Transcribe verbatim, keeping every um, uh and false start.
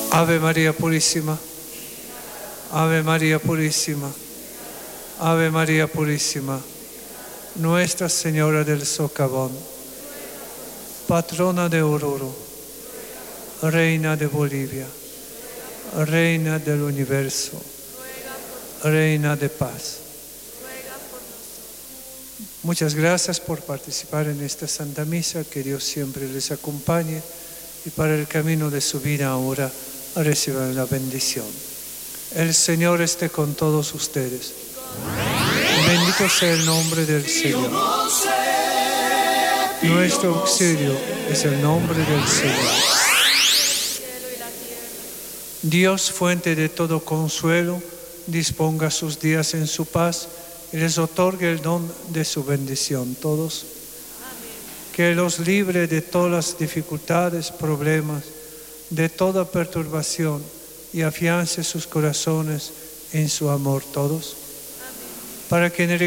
Ave María Purísima, Ave María Purísima, Ave María Purísima, Nuestra Señora del Socavón, patrona de Oruro, Reina de Bolivia, Reina del Universo, Reina de paz. Muchas gracias por participar en esta Santa Misa, que Dios siempre les acompañe y para el camino de su vida ahora reciban la bendición. El Señor esté con todos ustedes. Bendito sea el nombre del Señor. Nuestro auxilio es el nombre del Señor. Dios, fuente de todo consuelo, disponga sus días en su paz y les otorgue el don de su bendición. Todos. Que los libre de todas las dificultades, problemas, de toda perturbación y afiance sus corazones en su amor. Todos. Para que en el